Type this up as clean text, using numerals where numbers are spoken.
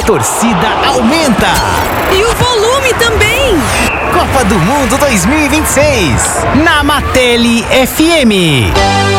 torcida aumenta. E o volume também. Copa do Mundo 2026, na Matele FM.